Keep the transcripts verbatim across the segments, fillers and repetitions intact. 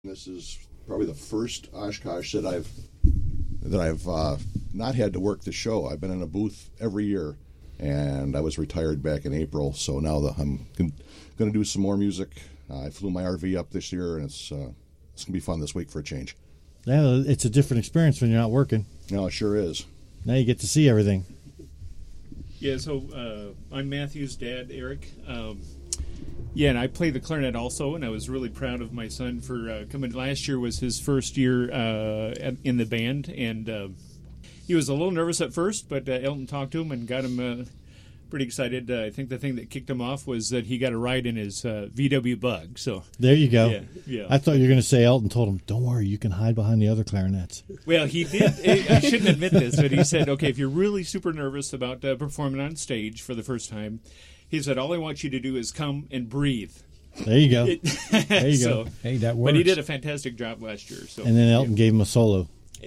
This is probably the first Oshkosh that I've that I've uh, not had to work the show. I've been in a booth every year, and I was retired back in April. So now that I'm going to do some more music. Uh, I flew my R V up this year, and it's uh, it's going to be fun this week for a change. Yeah, it's a different experience when you're not working. No, it sure is. Now you get to see everything. Yeah, so uh, I'm Matthew's dad, Eric. Um, yeah, and I play the clarinet also, and I was really proud of my son for uh, coming. Last year was his first year uh, at, in the band, and uh, he was a little nervous at first, but uh, Elton talked to him and got him uh, pretty excited. Uh, I think the thing that kicked him off was that he got a ride in his uh, V W Bug. So there you go. Yeah, yeah. I thought you were going to say Elton told him, "Don't worry, you can hide behind the other clarinets." Well, he did. I shouldn't admit this, but he said, "Okay, if you're really super nervous about uh, performing on stage for the first time," he said, "all I want you to do is come and breathe." There you go. There you so, go. Hey, that works. But he did a fantastic job last year. So, and then Elton yeah. gave him a solo.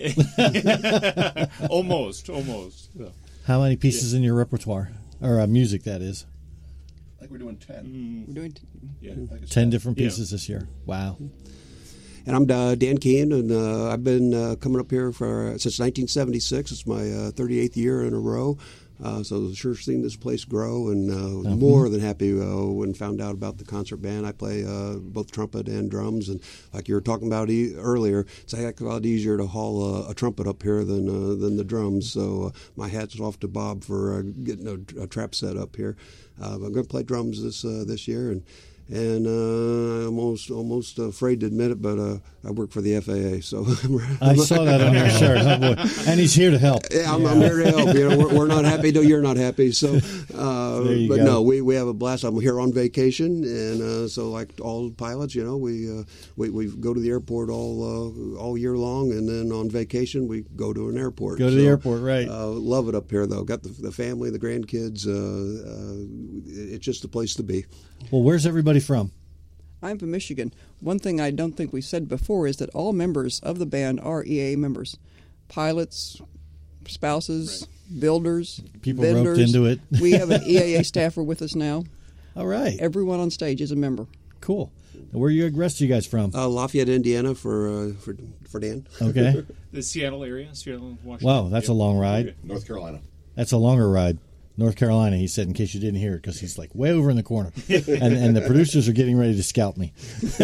almost, almost. So. How many pieces yeah. in your repertoire, or uh, music? That is. I think we're doing ten. Mm. We're doing t- yeah. ten, ten different pieces yeah. this year. Wow. And I'm uh, Dan Keane, and uh, I've been uh, coming up here for uh, since nineteen seventy-six. It's my uh, thirty-eighth year in a row. Uh, so sure seen this place grow, and uh, mm-hmm. more than happy uh, when found out about the concert band. I play uh, both trumpet and drums, and like you were talking about e- earlier, it's a heck of a lot easier to haul a, a trumpet up here than uh, than the drums. So uh, my hat's off to Bob for uh, getting a, a trap set up here. Uh, I'm going to play drums this uh, this year, and. And uh, I'm almost almost afraid to admit it, but uh, I work for the F A A, so I saw that on your shirt. Oh boy. And he's here to help. Yeah, I'm, yeah. I'm here to help. You know, we're, we're not happy till you're not happy. So, uh, but go. no, we, we have a blast. I'm here on vacation, and uh, so like all pilots, you know, we uh, we we go to the airport all uh, all year long, and then on vacation we go to an airport. Go to so, the airport, right? Uh, love it up here, though. Got the, the family, the grandkids. Uh, uh, it's just the place to be. Well, where's everybody from? I'm from Michigan. One thing I don't think we said before is that all members of the band are E A A members. Pilots, spouses, right. builders, people vendors. roped into it. We have an E A A staffer with us now. All right. Everyone on stage is a member. Cool. Where are you, rest of you guys from? Uh, Lafayette, Indiana, for uh, for for Dan. Okay. The Seattle area, Seattle, Washington. Wow, that's yeah. a long ride. Okay. North Carolina. That's a longer ride. North Carolina, he said, in case you didn't hear it, because he's like way over in the corner. and, and the producers are getting ready to scalp me.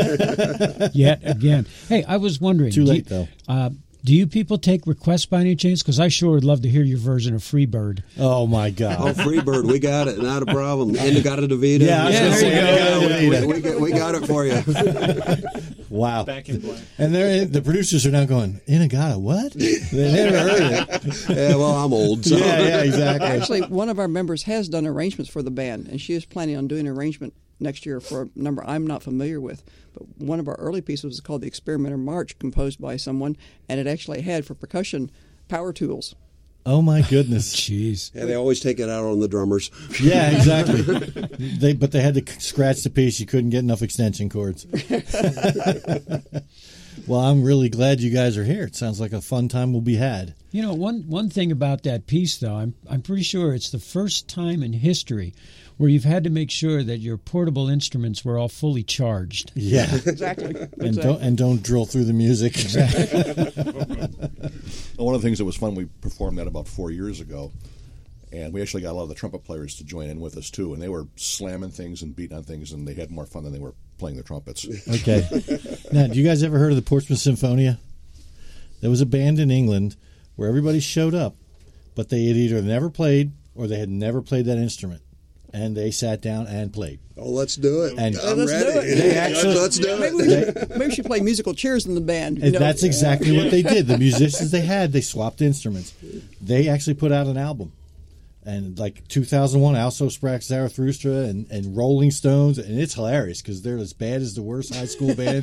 Yet again. Hey, I was wondering. Too late, do you, though. Uh, do you people take requests by any chance? Because I sure would love to hear your version of Freebird. Oh, my God. Oh, Freebird, we got it. Not a problem. Inagata Davida. Yeah, yeah there you go. We, we, we got it for you. Wow. Back in black. And they're, the producers are now going, Inagata, what? They never heard it. Yeah, well, I'm old. So. Yeah, yeah, exactly. Actually, one of our members has done arrangements for the band, and she is planning on doing an arrangement next year for a number I'm not familiar with. But one of our early pieces was called the Experimenter March, composed by someone, and it actually had for percussion power tools. Oh, my goodness. Jeez. Yeah, they always take it out on the drummers. Yeah, exactly. they, but they had to scratch the piece. You couldn't get enough extension cords. Well, I'm really glad you guys are here. It sounds like a fun time will be had. You know, one one thing about that piece, though, I'm I'm pretty sure it's the first time in history where you've had to make sure that your portable instruments were all fully charged. Yeah, exactly. And exactly. don't and don't drill through the music. Exactly. Well, one of the things that was fun, we performed that about four years ago, and we actually got a lot of the trumpet players to join in with us too, and they were slamming things and beating on things, and they had more fun than they were playing their trumpets. Okay. Now, do you guys ever heard of the Portsmouth Symphonia? There was a band in England where everybody showed up, but they had either never played or they had never played that instrument, and they sat down and played. Oh, let's do it. And I'm let's ready. do it. They actually, let's do Maybe it. we, should, maybe we should play musical chairs in the band. You And know? that's exactly what they did. The musicians they had, they swapped instruments. They actually put out an album. And like two thousand one, Also Sprach Zarathustra and, and Rolling Stones. And it's hilarious because they're as bad as the worst high school band.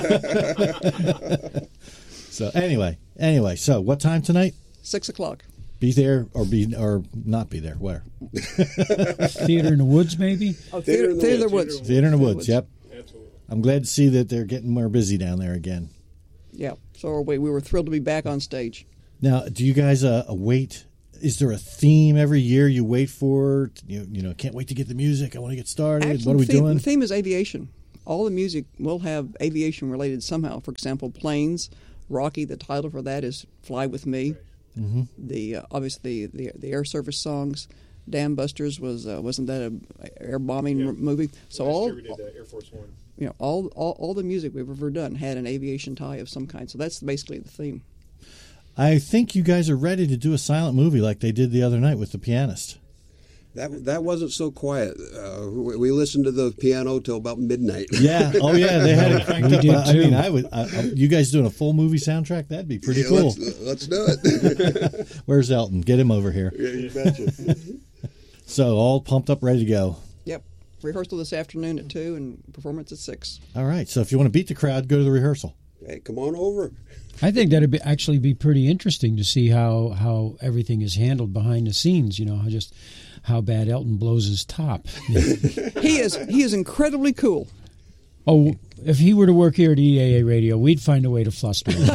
So anyway, anyway, so what time tonight? Six o'clock. Be there or be or not be there. Where? Theater in the Woods, maybe? Oh, Theater, Theater in the Woods. Theater in the Woods, yep. Absolutely. I'm glad to see that they're getting more busy down there again. Yeah, so are we. We were thrilled to be back on stage. Now, do you guys uh, wait? Is there a theme every year you wait for? You, you know, can't wait to get the music. I want to get started. Actually, what are we the theme, doing? The theme is aviation. all the music will have aviation related somehow. For example, planes. Rocky, the title for that is "Fly with Me." Mm-hmm. The uh, obviously the the air service songs. Dam Busters was uh, wasn't that a air bombing Yeah. r- movie? So Last all year we did uh, Air Force One. you know all, all all the music we've ever done had an aviation tie of some kind. So that's basically the theme. I think you guys are ready to do a silent movie like they did the other night with The Pianist. That that wasn't so quiet. Uh, we, we listened to the piano till about midnight. Yeah. Oh, yeah. They had it cranked We up. did, I mean, too. I would. I, I- you guys doing a full movie soundtrack? That'd be pretty Yeah, cool. Let's, let's do it. Where's Elton? Get him over here. Yeah, you betcha. So all pumped up, ready to go. Yep. Rehearsal this afternoon at two and performance at six. All right. So if you want to beat the crowd, go to the rehearsal. Hey, come on over. I think that'd be, actually be pretty interesting to see how, how everything is handled behind the scenes. You know, how just how bad Elton blows his top. He is he is incredibly cool. Oh, if he were to work here at E A A Radio, we'd find a way to fluster him.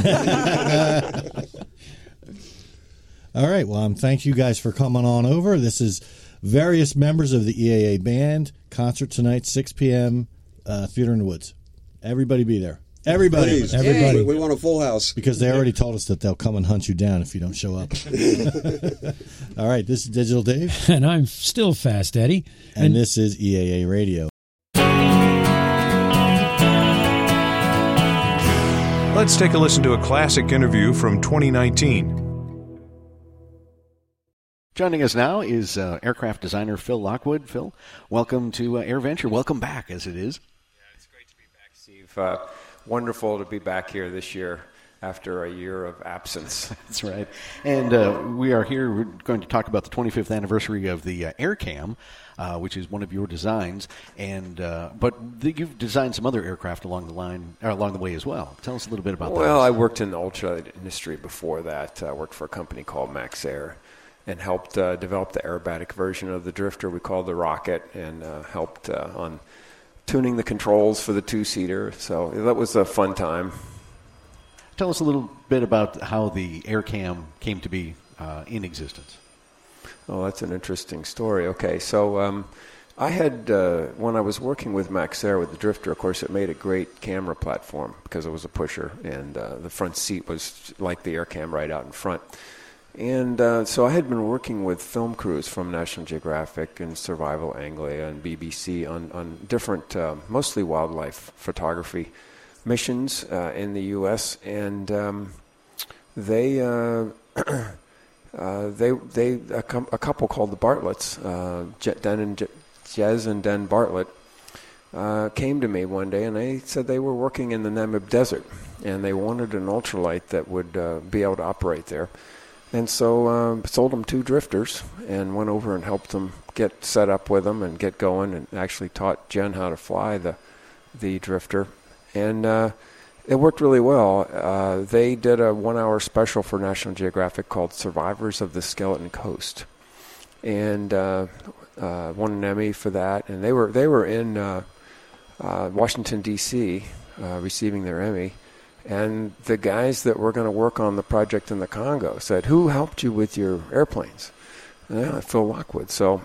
All right. Well, um, thank you guys for coming on over. This is various members of the E A A band concert tonight, six p.m. Uh, Theater in the Woods. Everybody be there. Everybody. Please. Everybody. We, we want a full house. Because they already told us that they'll come and hunt you down if you don't show up. All right. This is Digital Dave, And I'm still Fast Eddie. and this is E A A Radio. Let's take a listen to a classic interview from twenty nineteen. Joining us now is uh, aircraft designer Phil Lockwood. Phil, welcome to uh, AirVenture. Welcome back, as it is. Yeah, it's great to be back, Steve. Uh, wonderful to be back here this year after a year of absence. That's right. And uh, we are here. We're going to talk about the twenty-fifth anniversary of the uh, AirCam, uh, which is one of your designs. And uh, but the, you've designed some other aircraft along the line, or along the way as well. Tell us a little bit about that. Well, I worked in the ultralight industry before that. I worked for a company called Maxair and helped uh, develop the aerobatic version of the Drifter we called the Rocket, and uh, helped uh, on tuning the controls for the two-seater. So that was a fun time. Tell us a little bit about how the AirCam came to be uh, in existence. Oh, that's an interesting story. Okay, so um, I had, uh, when I was working with Maxair with the Drifter, of course, it made a great camera platform because it was a pusher, and uh, the front seat was like the AirCam right out in front. And uh, so I had been working with film crews from National Geographic and Survival Anglia and B B C on, on different, uh, mostly wildlife photography missions uh, in the U S, and um, they uh, uh, they they a, com- a couple called the Bartletts, uh, Je- Den and Je- Jez and Den Bartlett, uh, came to me one day, and they said they were working in the Namib Desert, and they wanted an ultralight that would uh, be able to operate there. And so um, sold them two Drifters and went over and helped them get set up with them and get going, and actually taught Jen how to fly the the Drifter. And uh, it worked really well. Uh, they did a one-hour special for National Geographic called Survivors of the Skeleton Coast, and uh, uh, won an Emmy for that. And they were they were in uh, uh, Washington, D C, uh, receiving their Emmy. And the guys that were going to work on the project in the Congo said, "Who helped you with your airplanes?" And yeah, Phil Lockwood. So,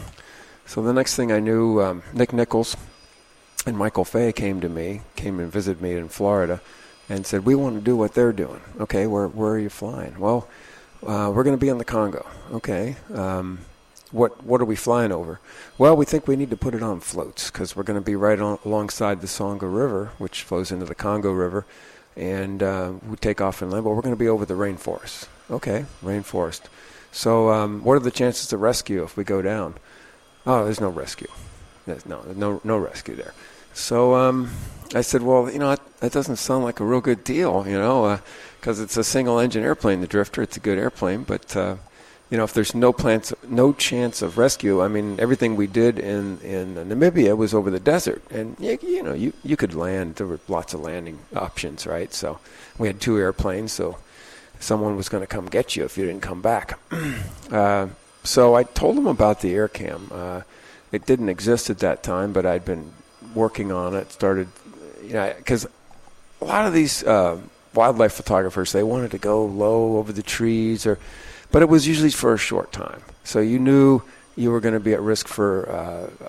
so the next thing I knew, um, Nick Nichols and Michael Fay came to me, came and visited me in Florida, and said, "We want to do what they're doing." Okay, where where are you flying? Well, uh, we're going to be in the Congo. Okay. Um, What what are we flying over? Well, we think we need to put it on floats because we're going to be right on, alongside the Songa River, which flows into the Congo River, and uh, we take off and land. But we're going to be over the rainforest. Okay, rainforest. So um, what are the chances of rescue if we go down? Oh, there's no rescue. There's no no no rescue there. So um, I said, well, you know, that, that doesn't sound like a real good deal, you know, because uh, it's a single-engine airplane, the Drifter. It's a good airplane, but uh, you know, if there's no plans, no chance of rescue, I mean, everything we did in, in Namibia was over the desert, and you, you know, you you could land. There were lots of landing options, right? So we had two airplanes, so someone was going to come get you if you didn't come back. uh, so I told them about the AirCam. Uh, it didn't exist at that time, but I'd been working on it. Started, you know, because a lot of these uh, wildlife photographers, they wanted to go low over the trees or. But it was usually for a short time. So you knew you were going to be at risk for uh,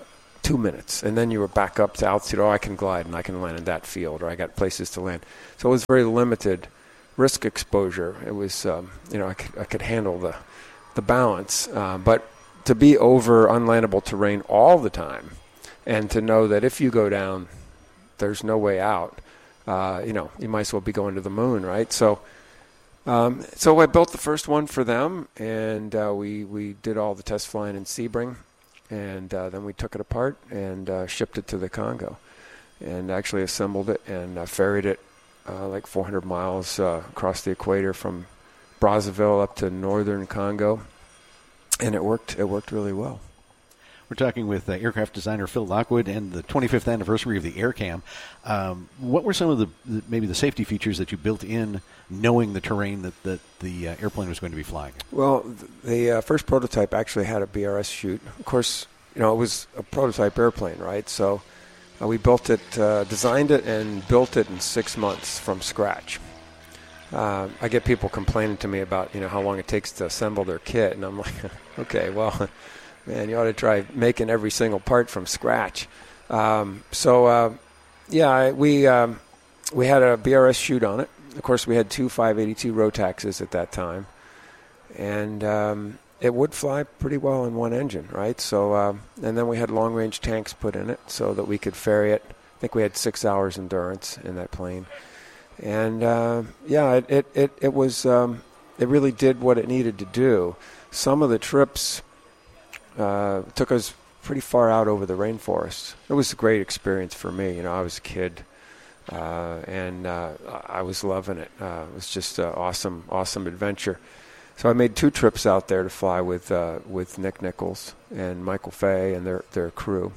two minutes, and then you were back up to altitude. Oh, I can glide and I can land in that field, or I got places to land. So it was very limited risk exposure. It was, um, you know, I could, I could handle the the balance, uh, but to be over unlandable terrain all the time, and to know that if you go down, there's no way out. Uh, you know, you might as well be going to the moon, right? So. Um, so I built the first one for them, and uh, we, we did all the test flying in Sebring, and uh, then we took it apart and uh, shipped it to the Congo, and actually assembled it and uh, ferried it uh, like four hundred miles uh, across the equator from Brazzaville up to northern Congo, and it worked. It worked really well. We're talking with uh, aircraft designer Phil Lockwood and the twenty-fifth anniversary of the AirCam. Um, what were some of the, the maybe the safety features that you built in, knowing the terrain that, that the uh, airplane was going to be flying? Well, the uh, first prototype actually had a B R S chute. Of course, you know, it was a prototype airplane, right? So uh, we built it, uh, designed it, and built it in six months from scratch. Uh, I get people complaining to me about, you know, how long it takes to assemble their kit, and I'm like, okay, well. Man, you ought to try making every single part from scratch. Um, so, uh, yeah, I, we um, we had a B R S chute on it. Of course, we had two five eighty-two Rotaxes at that time, and um, it would fly pretty well in one engine, right? So, uh, and then we had long-range tanks put in it so that we could ferry it. I think we had six hours endurance in that plane, and uh, yeah, it it it, it was um, it really did what it needed to do. Some of the trips. Uh, took us pretty far out over the rainforest. It was a great experience for me. You know, I was a kid, uh, and uh, I was loving it. Uh, it was just an awesome, awesome adventure. So I made two trips out there to fly with uh, with Nick Nichols and Michael Fay and their their crew.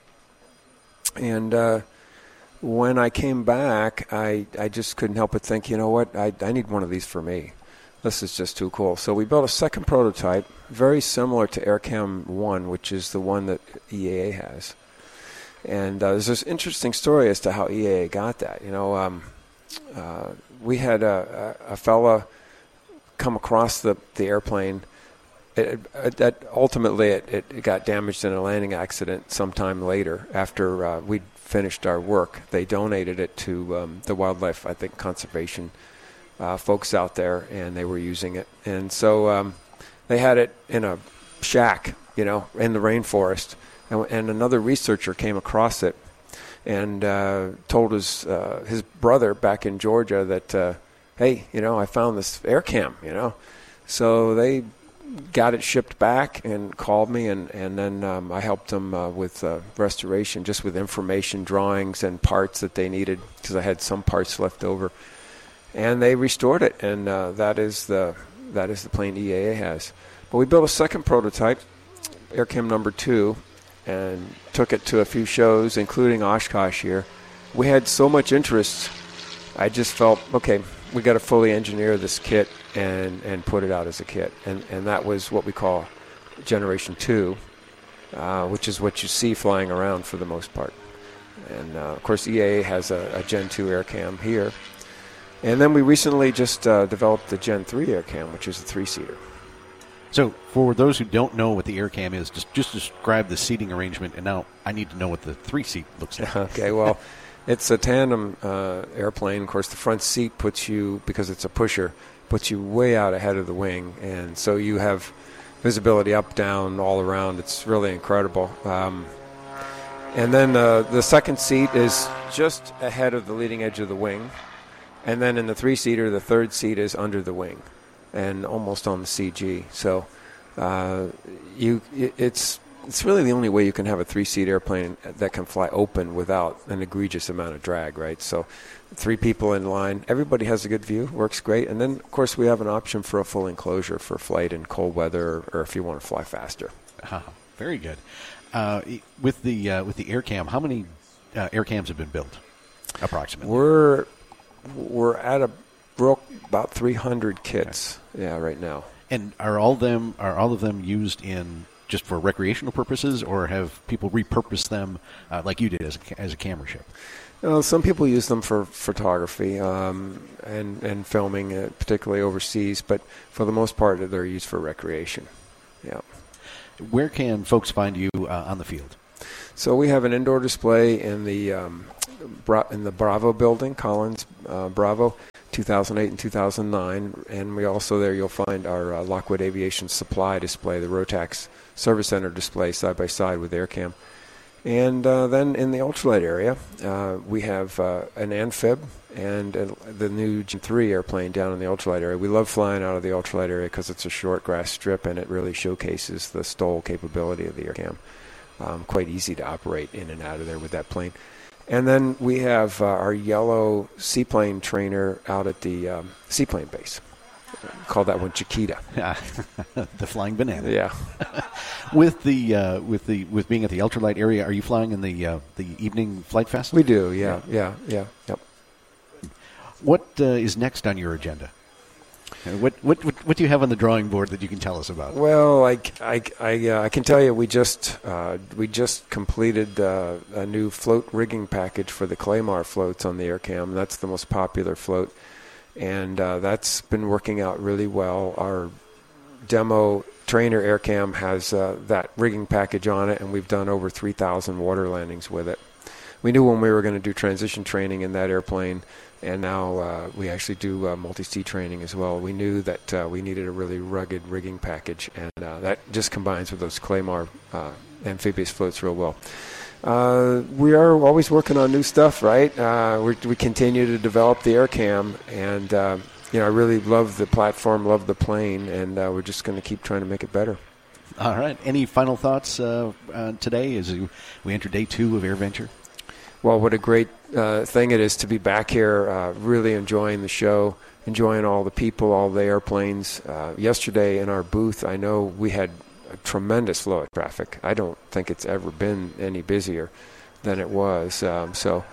And uh, when I came back, I I just couldn't help but think, you know what, I I need one of these for me. This is just too cool. So we built a second prototype, very similar to AirCam one, which is the one that E A A has. And uh, there's this interesting story as to how E A A got that. You know, um, uh, we had a, a, a fella come across the, the airplane. It, it, that ultimately, it, it, it got damaged in a landing accident sometime later after uh, we'd finished our work. They donated it to um, the wildlife, I think, conservation Uh, folks out there, and they were using it. And so um, they had it in a shack, you know, in the rainforest. And, and another researcher came across it and uh, told his, uh, his brother back in Georgia that, uh, hey, you know, I found this AirCam, you know. So they got it shipped back and called me, and, and then um, I helped them uh, with uh, restoration, just with information, drawings, and parts that they needed, because I had some parts left over. And they restored it, and uh, that is the that is the plane E A A has. But we built a second prototype, AirCam number two, and took it to a few shows, including Oshkosh here. We had so much interest, I just felt, okay, we got to fully engineer this kit and, and put it out as a kit. And, and that was what we call Generation two, uh, which is what you see flying around for the most part. And, uh, of course, E A A has a, a Gen two AirCam here. And then we recently just uh, developed the Gen three AirCam, which is a three-seater. So for those who don't know what the AirCam is, just just describe the seating arrangement, and now I need to know what the three-seat looks like. Okay, well, it's a tandem uh, airplane. Of course, the front seat puts you, because it's a pusher, puts you way out ahead of the wing, and so you have visibility up, down, all around. It's really incredible. Um, and then uh, the second seat is just ahead of the leading edge of the wing. And then in the three-seater, the third seat is under the wing and almost on the C G. So uh, you, it's it's really the only way you can have a three-seat airplane that can fly open without an egregious amount of drag, right? So three people in line. Everybody has a good view. Works great. And then, of course, we have an option for a full enclosure for flight in cold weather, or if you want to fly faster. Uh, very good. Uh, with the uh, with the AirCam, how many uh, AirCams have been built, approximately? We're... We're at a broke about three hundred kits, okay. yeah, right now. And are all them are all of them used in just for recreational purposes, or have people repurposed them uh, like you did as a, as a camera ship? Uh, some people use them for photography um, and and filming, uh, particularly overseas. But for the most part, they're used for recreation. Yeah. Where can folks find you uh, on the field? So we have an indoor display in the um, Bra- in the Bravo building, Collins uh, Bravo, two thousand eight and two thousand nine, and we also there you'll find our uh, Lockwood Aviation Supply display, the Rotax Service Center display, side by side with AirCam. And uh, then in the ultralight area, uh, we have uh, an amphib and uh, the new Gen three airplane down in the ultralight area. We love flying out of the ultralight area because it's a short grass strip and it really showcases the S T O L capability of the AirCam. Um, quite easy to operate in and out of there with that plane. And then we have uh, our yellow seaplane trainer out at the um, seaplane base. Call that one Chiquita. The flying banana. Yeah. with the uh, with the with being at the ultralight area, are you flying in the uh, the evening flight fest? We do. Yeah. Yeah. Yeah. Yep. What uh, is next on your agenda? What, what what what do you have on the drawing board that you can tell us about? Well, I, I, I, uh, I can tell you we just uh, we just completed uh, a new float rigging package for the Claymar floats on the AirCam. That's the most popular float, and uh, that's been working out really well. Our demo trainer AirCam has uh, that rigging package on it, and we've done over three thousand water landings with it. We knew when we were going to do transition training in that airplane, and now uh, we actually do uh, multi-sea training as well. We knew that uh, we needed a really rugged rigging package, and uh, that just combines with those Claymar uh, amphibious floats real well. Uh, we are always working on new stuff, right? Uh, we we continue to develop the AirCam, and uh, you know I really love the platform, love the plane, and uh, we're just going to keep trying to make it better. All right. Any final thoughts uh, uh, today as we enter day two of AirVenture? Well, what a great uh, thing it is to be back here, uh, really enjoying the show, enjoying all the people, all the airplanes. Uh, yesterday in our booth, I know we had a tremendous flow of traffic. I don't think it's ever been any busier than it was. Um, so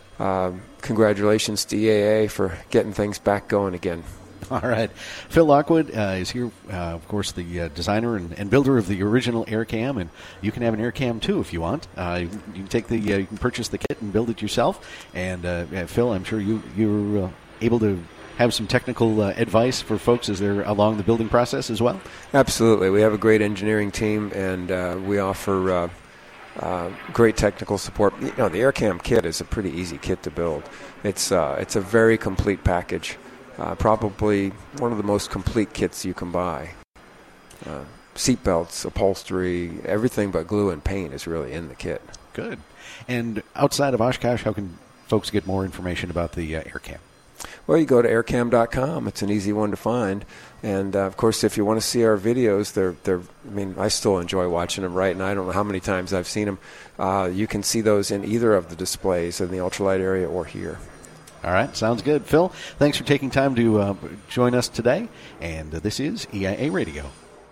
um, congratulations to E A A for getting things back going again. All right. Phil Lockwood uh, is here, uh, of course, the uh, designer and, and builder of the original AirCam, and you can have an AirCam too if you want. Uh, you, you can take the, uh, you can purchase the kit and build it yourself. And uh, yeah, Phil, I'm sure you you're uh, able to have some technical uh, advice for folks as they're along the building process as well. Absolutely, we have a great engineering team, and uh, we offer uh, uh, great technical support. You know, the AirCam kit is a pretty easy kit to build. It's uh, it's a very complete package. Uh, probably one of the most complete kits you can buy. Uh, seat belts, upholstery, everything but glue and paint is really in the kit. Good. And outside of Oshkosh, how can folks get more information about the uh, AirCam? Well, you go to aircam dot com. It's an easy one to find. And, uh, of course, if you want to see our videos, they're, they're, I mean, I still enjoy watching them, right? And I don't know how many times I've seen them. Uh, you can see those in either of the displays in the ultralight area or here. All right, sounds good. Phil, thanks for taking time to uh, join us today. And uh, this is E I A Radio.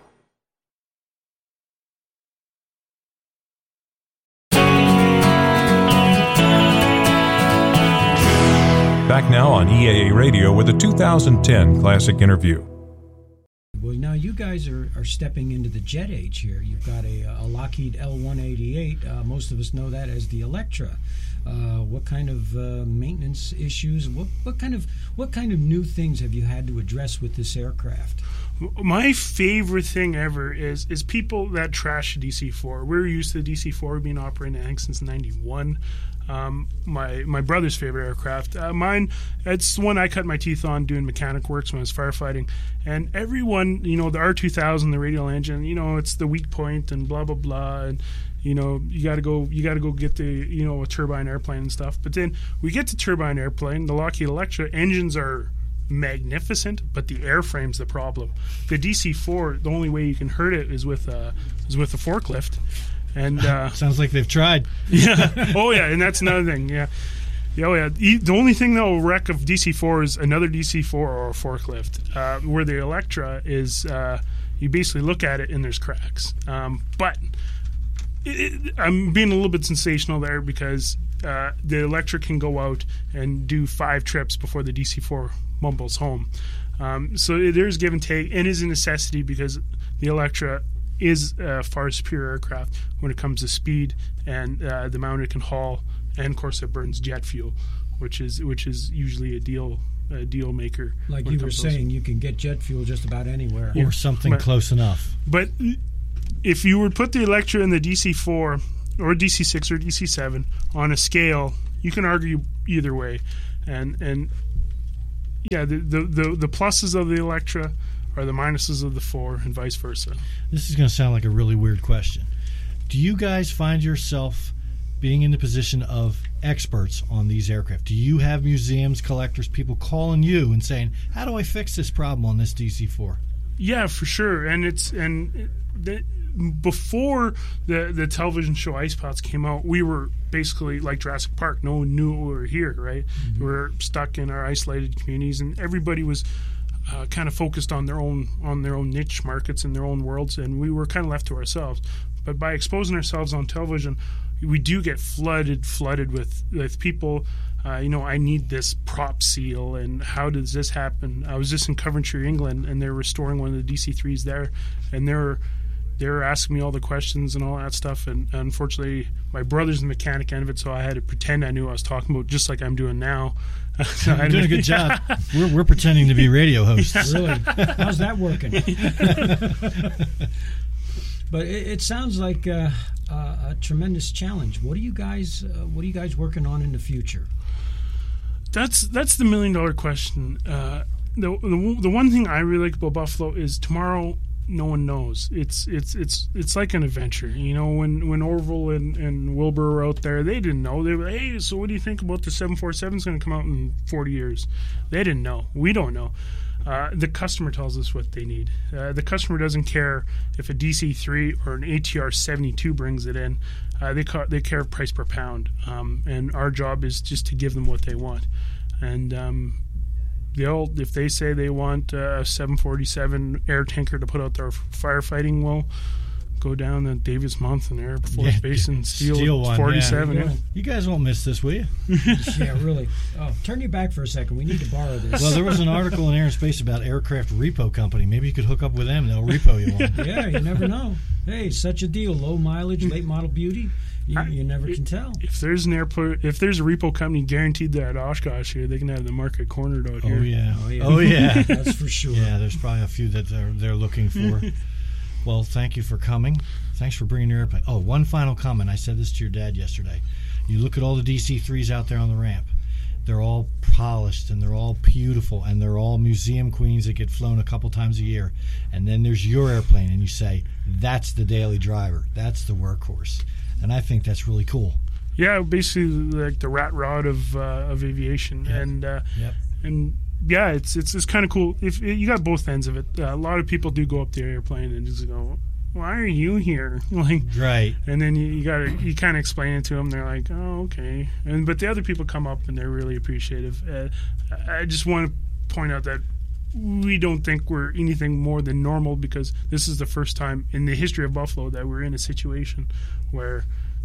Back now on E A A Radio with a two thousand ten Classic Interview. Well, now you guys are, are stepping into the jet age here. You've got a, a Lockheed L one eighty-eight. Uh, most of us know that as the Electra. Uh, what kind of uh, maintenance issues? What, what kind of what kind of new things have you had to address with this aircraft? My favorite thing ever is is people that trash D C four. We're used to the D C four being operating, I think, since ninety-one. Um, my my brother's favorite aircraft. Uh, mine, it's the one I cut my teeth on doing mechanic works when I was firefighting. And everyone, you know, the R two thousand, the radial engine, you know, it's the weak point and blah blah blah. And you know, you got to go, you got to go get the, you know, a turbine airplane and stuff. But then we get to turbine airplane, the Lockheed Electra engines are magnificent, but the airframe's the problem. The D C four, the only way you can hurt it is with a is with a forklift. And uh, sounds like they've tried. Yeah. Oh yeah, and that's another thing. Yeah. Yeah. Oh yeah. The only thing that will wreck of D C four is another D C four or a forklift. Uh, where the Electra is, uh, you basically look at it and there's cracks. Um, but it, it, I'm being a little bit sensational there because uh, the Electra can go out and do five trips before the D C four mumbles home. Um, so there's give and take, and is a necessity because the Electra is a far superior aircraft when it comes to speed and uh, the amount it can haul, and of course it burns jet fuel, which is which is usually a deal a deal maker. Like you were saying, you can get jet fuel just about anywhere, or something but, close enough. But if you would put the Electra in the D C four or D C six or D C seven on a scale. You can argue either way, and and yeah, the the the, the pluses of the Electra are the minuses of the four, and vice versa. This is going to sound like a really weird question. Do you guys find yourself being in the position of experts on these aircraft? Do you have museums, collectors, people calling you and saying, "How do I fix this problem on this D C four?" Yeah, for sure. And it's and the, before the the television show Ice Pots came out, we were basically like Jurassic Park. No one knew we were here, right? Mm-hmm. We were stuck in our isolated communities, and everybody was uh, kind of focused on their own on their own niche markets and their own worlds, and we were kind of left to ourselves. But by exposing ourselves on television, we do get flooded flooded with with people. Uh, you know, I need this prop seal, and how does this happen? I was just in Coventry, England, and they're restoring one of the D C threes there, and they're they're asking me all the questions and all that stuff. And unfortunately, my brother's the mechanic end of it, so I had to pretend I knew what I was talking about, just like I'm doing now. So You're doing a good job. We're we're pretending to be radio hosts. Really? How's that working? But it, it sounds like uh, uh, a tremendous challenge. What are you guys? Uh, what are you guys working on in the future? That's that's the million dollar question. Uh, the, the the one thing I really like about Buffalo is tomorrow no one knows. It's it's it's it's like an adventure. You know, when when Orville and, and Wilbur were out there, they didn't know. They were, hey, so what do you think about the seven forty-seven is going to come out in forty years? They didn't know. We don't know. Uh, the customer tells us what they need. Uh, the customer doesn't care if a D C three or an A T R seventy-two brings it in. Uh, they ca- they care price per pound, um, and our job is just to give them what they want. And um, they'll if they say they want a seven forty-seven air tanker to put out their firefighting, well, go down to Davis Mountain Air Force yeah, Base and steal, steal one, forty-seven. Yeah. Yeah. You guys won't miss this, will you? Yeah, really. Oh, turn your back for a second. We need to borrow this. Well, there was an article in Air and Space about Aircraft Repo Company. Maybe you could hook up with them. They'll repo you one. Yeah, you never know. Hey, such a deal. Low mileage, late model beauty. You, you never can tell. If there's an airport, if there's a repo company guaranteed that at Oshkosh here, they can have the market cornered out here. Oh yeah, oh yeah, oh yeah. That's for sure. Yeah, there's probably a few that they're, they're looking for. Well, thank you for coming. Thanks for bringing your airplane. Oh, one final comment. I said this to your dad yesterday. You look at all the D C threes out there on the ramp. They're all polished and they're all beautiful and they're all museum queens that get flown a couple times a year. And then there's your airplane and you say, that's the daily driver. That's the workhorse. And I think that's really cool. Yeah, basically like the rat rod of uh, of aviation. Yep. And uh, yep. and yeah, it's it's it's kind of cool. If you got both ends of it, uh, a lot of people do go up the airplane and just go, "Why are you here?" Like, right. And then you, you got to you kind of explain it to them. They're like, "Oh, okay." And but the other people come up and they're really appreciative. Uh, I just want to point out that we don't think we're anything more than normal because this is the first time in the history of Buffalo that we're in a situation where.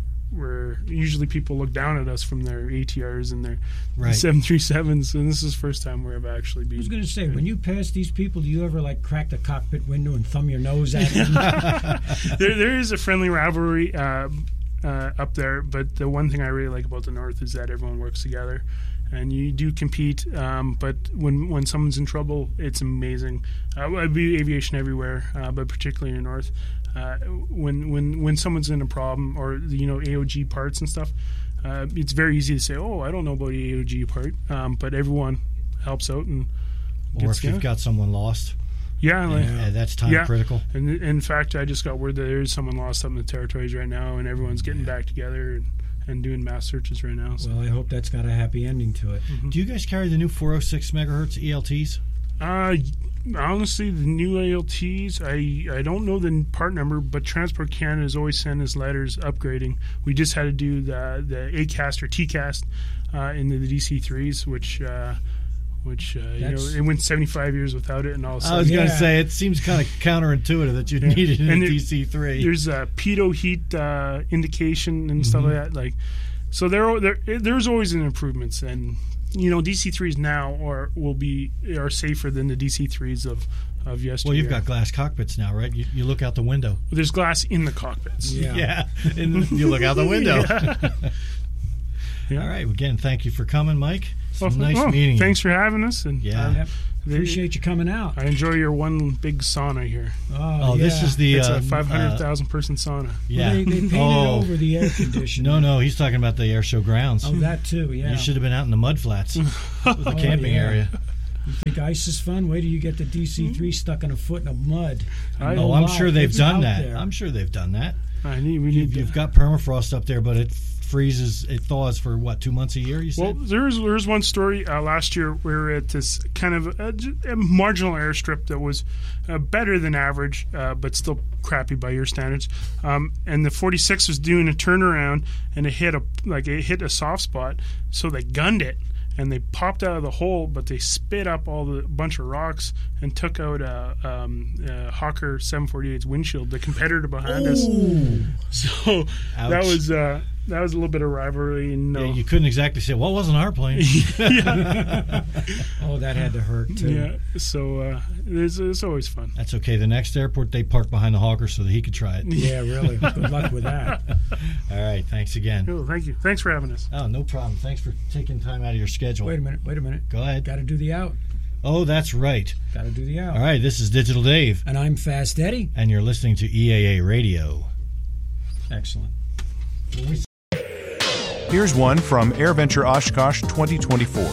Where usually people look down at us from their A T Rs and their right. seven thirty-sevens, and this is the first time we've actually been. I was going to say, when you pass these people, do you ever like crack the cockpit window and thumb your nose at them? there, there is a friendly rivalry uh, uh, up there, but the one thing I really like about the North is that everyone works together, and you do compete. Um, but when when someone's in trouble, it's amazing. Uh, it'd be aviation everywhere, uh, but particularly in the North. Uh, when when when someone's in a problem or you know A O G parts and stuff, uh, it's very easy to say, "Oh, I don't know about the A O G part," um, but everyone helps out and. Or if you've got someone lost, yeah, like, yeah, that's time yeah. critical. And in fact, I just got word that there is someone lost up in the territories right now, and everyone's getting yeah. back together and, and doing mass searches right now. So. Well, I hope that's got a happy ending to it. Mm-hmm. Do you guys carry the new four oh six megahertz E L Ts? Uh, honestly, the new A L Ts, I, I don't know the part number, but Transport Canada has always sent us letters upgrading. We just had to do the the A CAST or T CAST uh, into the D C threes, which uh, which uh, you know it went seventy-five years without it, and all of a sudden I was going to yeah. say it seems kind of counterintuitive that you yeah. need it in and a there, D C three. There's a pitot heat uh, indication and mm-hmm. stuff like that. Like, so there, there there's always an improvements and. You know, D C threes now are will be are safer than the D C threes of of yesterday. Well, you've got glass cockpits now, right? You, you look out the window. There's glass in the cockpits. Yeah, yeah. And you look out the window. Yeah. Yeah. All right. Again, thank you for coming, Mike. Well, nice oh, meeting you. Thanks for having us. And Yeah. uh, Yep. Appreciate you coming out. I enjoy your one big sauna here. Oh, Oh, this yeah. is the It's uh, a five hundred thousand person sauna. Yeah. Well, they, they painted oh. over the air conditioning. No, no, he's talking about the air show grounds. Oh, that too, yeah. You should have been out in the mud flats with the Oh, camping yeah. area. You think ice is fun? Wait till you get the D C three stuck in a foot in a mud. I- No Oh, I'm lie, sure they've it's done out that. there. I'm sure they've done that. I need. We You've, need. you've to, got permafrost up there, but it freezes, it thaws for what, two months a year? You Well, said. there's there's one story uh, last year we were at this kind of a, a marginal airstrip that was uh, better than average, uh, but still crappy by your standards. Um, and the forty-six was doing a turnaround, and it hit a like it hit a soft spot, so they gunned it. And they popped out of the hole, but they spit up all the bunch of rocks and took out a, um, a Hawker seven forty-eight's windshield, the competitor behind us. So Ouch. that was uh, that was a little bit of rivalry. And no, Yeah, you couldn't exactly say, well, it wasn't our plane. Oh, that had to hurt too. yeah. So uh, it's, it's always fun. That's okay. The next airport, they parked behind the Hawker so that he could try it. Yeah, really. Good luck with that. All right. Thanks again. Cool, thank you. Thanks for having us. Oh, no problem. Thanks for taking time out of your schedule. Wait a minute. Wait a minute. Go ahead. Got to do the out. Oh, that's right. Got to do the out. All right. This is Digital Dave, And I'm Fast Eddie. and you're listening to E A A Radio. Excellent. Here's one from AirVenture Oshkosh twenty twenty-four.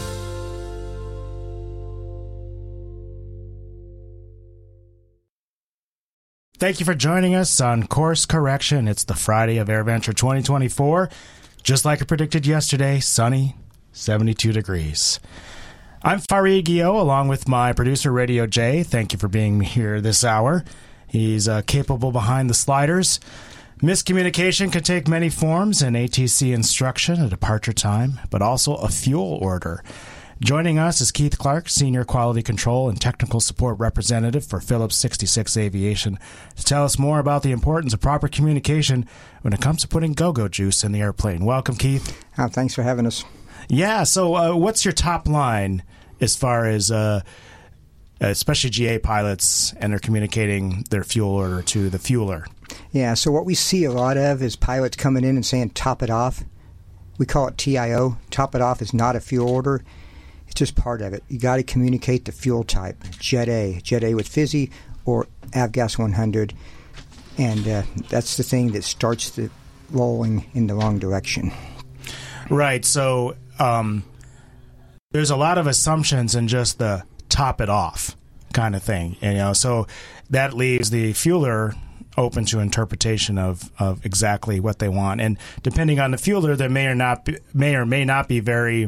Thank you for joining us on Course Correction. It's the Friday of AirVenture twenty twenty-four. Just like I predicted yesterday, sunny, seventy-two degrees. I'm Farid Guillot, along with my producer, Radio J. Thank you for being here this hour. He's uh, capable behind the sliders. Miscommunication can take many forms: an A T C instruction, a departure time, but also a fuel order. Joining us is Keith Clark, Senior Quality Control and Technical Support Representative for Phillips sixty-six Aviation, to tell us more about the importance of proper communication when it comes to putting go-go juice in the airplane. Welcome, Keith. Oh, thanks for having us. Yeah, so uh, what's your top line as far as, uh, especially G A pilots, and they're communicating their fuel order to the fueler? Yeah, so what we see a lot of is pilots coming in and saying, top it off. We call it T I O. Top it off is not a fuel order. It's just part of it. You got to communicate the fuel type, Jet A, Jet A with Fizzy, or Avgas one hundred. And uh, that's the thing that starts the rolling in the wrong direction. Right, so um, there's a lot of assumptions in just the top it off kind of thing. You know, so that leaves the fueler open to interpretation of, of exactly what they want. And depending on the fueler, there may or not be, may or may not be very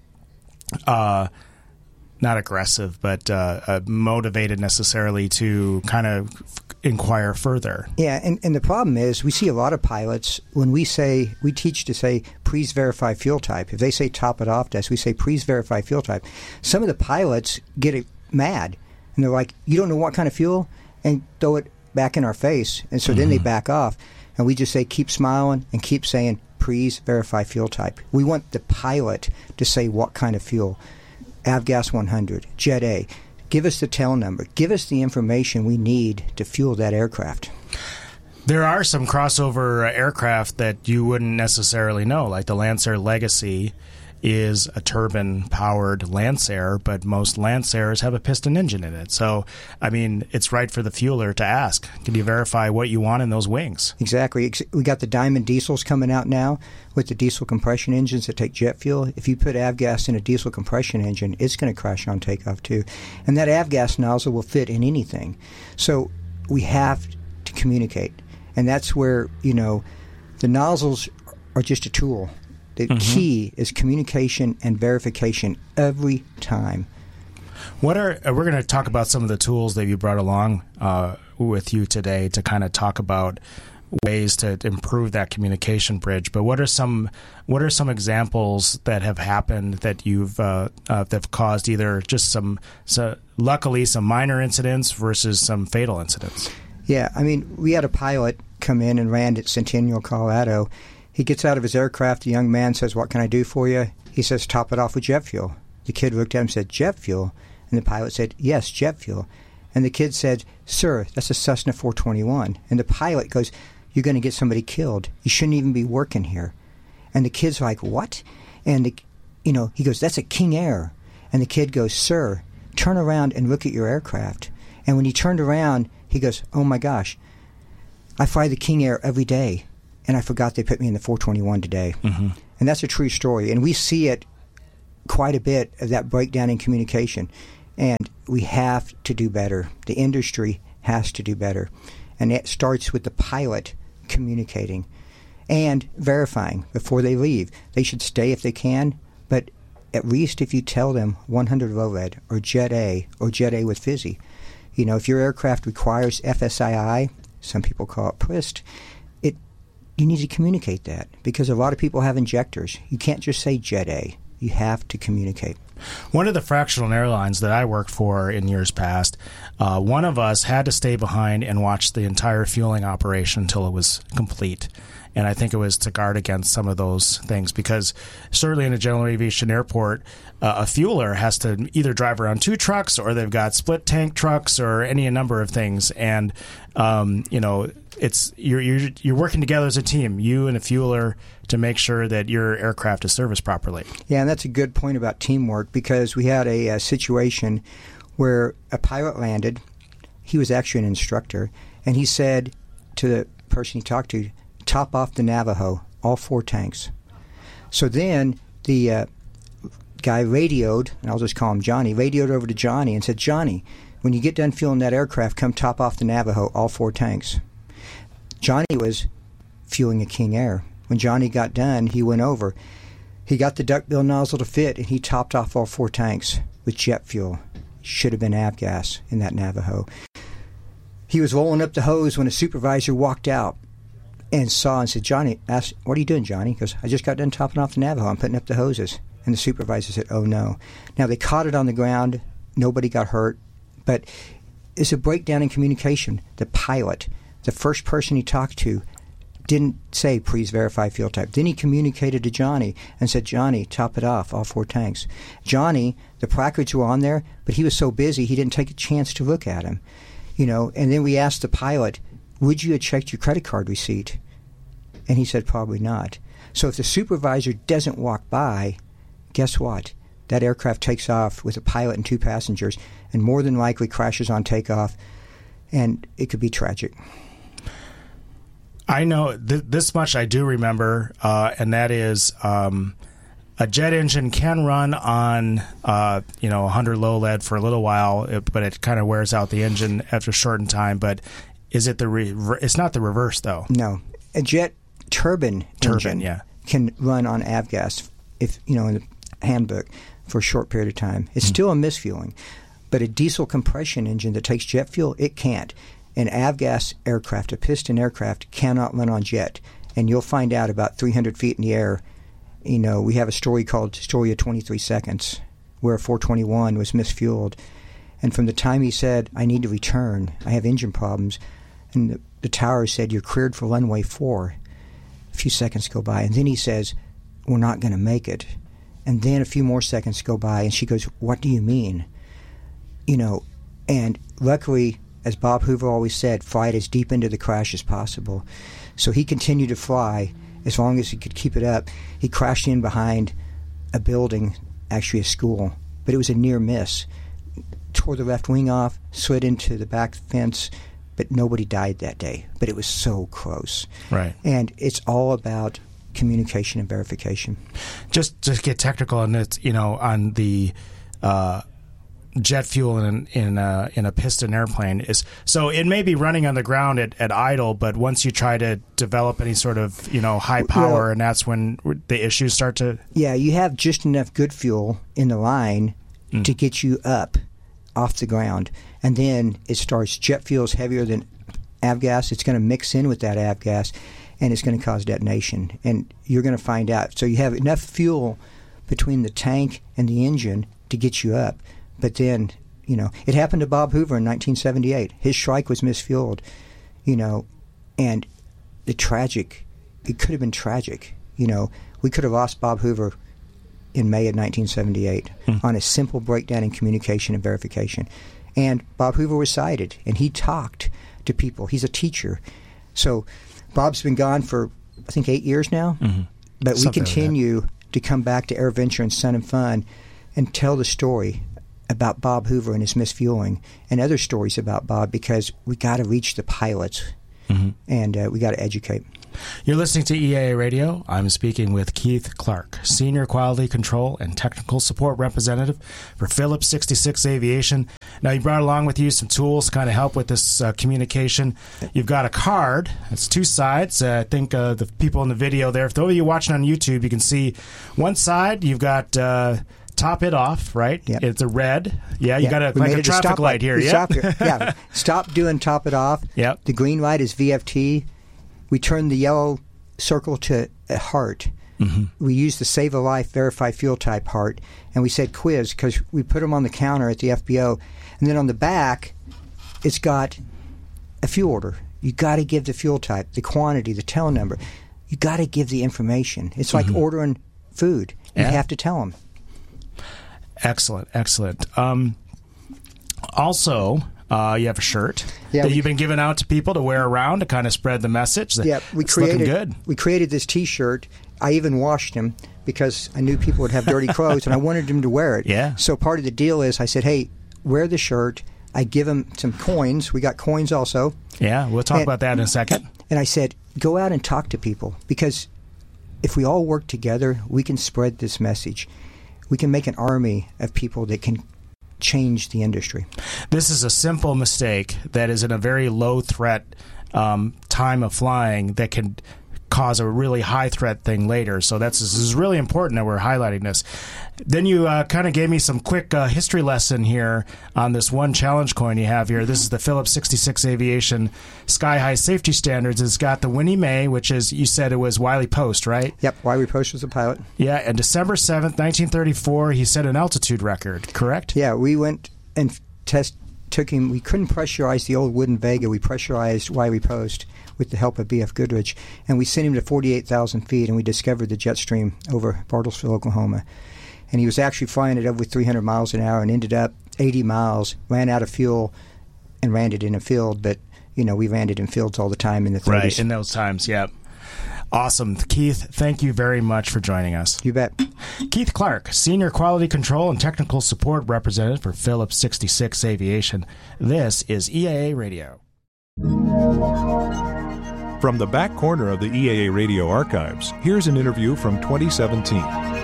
uh, not aggressive, but uh, uh, motivated necessarily to kind of inquire further. Yeah, and, and the problem is we see a lot of pilots, when we say, we teach to say, please verify fuel type. If they say top it off to us, we say, please verify fuel type. Some of the pilots get it mad, and they're like, you don't know what kind of fuel? And throw it back in our face. And so mm-hmm. then they back off. And we just say, keep smiling and keep saying, please verify fuel type. We want the pilot to say what kind of fuel. Avgas one hundred, Jet A. Give us the tail number. Give us the information we need to fuel that aircraft. There are some crossover aircraft that you wouldn't necessarily know, like the Lancer Legacy is a turbine-powered Lancer, but most Lancers have a piston engine in it. So, I mean, it's right for the fueler to ask, can you verify what you want in those wings? Exactly. We got the Diamond diesels coming out now with the diesel compression engines that take jet fuel. If you put avgas in a diesel compression engine, it's going to crash on takeoff too. And that avgas nozzle will fit in anything. So we have to communicate. And that's where, you know, the nozzles are just a tool. The mm-hmm. key is communication and verification every time. What are uh, we're going to talk about some of the tools that you brought along uh, with you today to kind of talk about ways to improve that communication bridge. But what are some what are some examples that have happened that you've uh, uh, that have caused either just some so luckily some minor incidents versus some fatal incidents? Yeah, I mean, we had a pilot come in and land at Centennial, Colorado. He gets out of his aircraft. The young man says, "What can I do for you?" He says, "Top it off with jet fuel." The kid looked at him and said, "Jet fuel?" And the pilot said, "Yes, jet fuel." And the kid said, "Sir, that's a Cessna four twenty-one." And the pilot goes, "You're going to get somebody killed. You shouldn't even be working here." And the kid's like, "What?" And the you know, he goes, that's a King Air. And the kid goes, sir, turn around and look at your aircraft. And when he turned around, he goes, oh my gosh, I fly the King Air every day, and I forgot they put me in the four twenty-one today. Mm-hmm. And that's a true story. And we see it quite a bit of that breakdown in communication. And we have to do better. The industry has to do better. And it starts with the pilot communicating and verifying before they leave. They should stay if they can, but at least if you tell them one hundred low lead or Jet A or Jet A with Fizzy. You know, if your aircraft requires F S I I, some people call it P R I S T, it, you need to communicate that because a lot of people have injectors. You can't just say Jet A. You have to communicate. One of the fractional airlines that I worked for in years past, uh, one of us had to stay behind and watch the entire fueling operation until it was complete. And I think it was to guard against some of those things because certainly in a general aviation airport, uh, a fueler has to either drive around two trucks or they've got split tank trucks or any number of things. And, um, you know, it's you're, you're you're working together as a team, you and a fueler, to make sure that your aircraft is serviced properly. Yeah, and that's a good point about teamwork because we had a, a situation where a pilot landed. He was actually an instructor, and he said to the person he talked to, top off the Navajo, all four tanks. So then the uh, guy radioed, and I'll just call him Johnny, radioed over to Johnny and said, Johnny, when you get done fueling that aircraft, come top off the Navajo, all four tanks. Johnny was fueling a King Air. When Johnny got done, he went over. He got the duckbill nozzle to fit, and he topped off all four tanks with jet fuel. Should have been avgas in that Navajo. He was rolling up the hose when a supervisor walked out and saw and said, Johnny, asked, what are you doing, Johnny? He goes, I just got done topping off the Navajo. I'm putting up the hoses. And the supervisor said, oh, no. Now, they caught it on the ground. Nobody got hurt. But it's a breakdown in communication. The pilot, the first person he talked to, didn't say, please verify fuel type. Then he communicated to Johnny and said, Johnny, top it off, all four tanks. Johnny, the placards were on there, but he was so busy he didn't take a chance to look at him. You know, and then we asked the pilot, would you have checked your credit card receipt? And he said, probably not. So if the supervisor doesn't walk by, guess what? That aircraft takes off with a pilot and two passengers and more than likely crashes on takeoff, and it could be tragic. I know th- this much I do remember, uh, and that is um, a jet engine can run on uh, you know one hundred low lead for a little while, it, but it kind of wears out the engine after a shortened time. But is it the re- it's not the reverse though? No, a jet turbine, turbine engine yeah. can run on avgas if you know in the handbook for a short period of time. It's mm-hmm. still a misfueling, but a diesel compression engine that takes jet fuel, it can't. An avgas aircraft, a piston aircraft, cannot run on jet. And you'll find out about three hundred feet in the air. You know, we have a story called Story of twenty-three seconds, where a four twenty-one was misfueled. And from the time he said, I need to return, I have engine problems, and the, the tower said, you're cleared for runway four. A few seconds go by, and then he says, we're not going to make it. And then a few more seconds go by, and she goes, what do you mean? You know, and luckily, as Bob Hoover always said, fly it as deep into the crash as possible. So he continued to fly as long as he could keep it up. He crashed in behind a building, actually a school, but it was a near miss. Tore the left wing off, slid into the back fence, but nobody died that day. But it was so close. Right. And it's all about communication and verification. Just to get technical on it, you know, on the uh, jet fuel in in a, in a piston airplane is so it may be running on the ground at, at idle, but once you try to develop any sort of you know high power, well, and that's when the issues start to. Yeah, you have just enough good fuel in the line mm. to get you up off the ground, and then it starts. Jet fuel is heavier than avgas. It's going to mix in with that avgas, and it's going to cause detonation. And you're going to find out. So you have enough fuel between the tank and the engine to get you up. But then, you know, it happened to Bob Hoover in nineteen seventy-eight. His Shrike was misfueled, you know, and the tragic, it could have been tragic. You know, we could have lost Bob Hoover in May of nineteen seventy-eight mm. on a simple breakdown in communication and verification. And Bob Hoover was cited, and he talked to people. He's a teacher. So Bob's been gone for, I think, eight years now. Mm-hmm. But Something we continue like to come back to AirVenture and Sun and Fun and tell the story about Bob Hoover and his misfueling and other stories about Bob, because we got to reach the pilots mm-hmm. and uh, we got to educate. You're listening to E A A Radio. I'm speaking with Keith Clark, Senior Quality Control and Technical Support Representative for Phillips sixty-six Aviation. Now, you brought along with you some tools to kind of help with this uh, communication. You've got a card. It's two sides. Uh, I think uh, the people in the video there, if those of you watching on YouTube, you can see one side, you've got... Uh, top it off, right? Yep. It's a red. Yeah, you yep. got a, we like made a it traffic stop light here. We Yeah. Stop here. Yeah. Stop doing top it off. Yep. The green light is V F T. We turn the yellow circle to a heart. Mm-hmm. We use the Save a Life Verify Fuel Type heart, and we said quiz because we put them on the counter at the F B O. And then on the back, it's got a fuel order. You got to give the fuel type, the quantity, the tail number. You got to give the information. It's like mm-hmm. ordering food. You yeah. have to tell them. Excellent, excellent. Um, also, uh, you have a shirt yeah, that we, you've been giving out to people to wear around to kind of spread the message. Yeah, we it's created. Looking good. We created this T-shirt. I even washed them because I knew people would have dirty clothes, and I wanted them to wear it. Yeah. So part of the deal is I said, "Hey, wear the shirt." I give them some coins. We got coins also. Yeah, we'll talk and, about that in a second. And I said, "Go out and talk to people, because if we all work together, we can spread this message. We can make an army of people that can change the industry." This is a simple mistake that is in a very low threat um, time of flying that can cause a really high threat thing later. So that's this is really important that we're highlighting this. Then you uh, kind of gave me some quick uh, history lesson here on this one challenge coin you have here. This is the Phillips sixty-six Aviation Sky High Safety Standards. It's got the Winnie Mae, which is, you said it was Wiley Post, right? Yep, Wiley Post was the pilot. Yeah, and December seventh, nineteen thirty-four, he set an altitude record, correct? Yeah, we went and test took him. We couldn't pressurize the old wooden Vega. We pressurized Wiley Post with the help of B F Goodrich, and we sent him to forty-eight thousand feet, and we discovered the jet stream over Bartlesville, Oklahoma. And he was actually flying at over three hundred miles an hour and ended up eighty miles, ran out of fuel, and landed in a field. But, you know, we landed in fields all the time in the thirties. Right, in those times, yeah. Awesome. Keith, thank you very much for joining us. You bet. Keith Clark, Senior Quality Control and Technical Support Representative for Phillips sixty-six Aviation. This is E A A Radio. From the back corner of the E A A Radio archives, here's an interview from twenty seventeen.